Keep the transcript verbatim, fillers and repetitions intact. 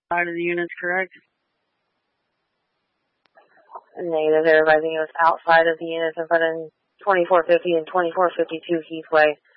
Side of the unit's correct. Negative, everybody. It was outside of the units in front of twenty-four fifty and twenty-four fifty-two Heathway.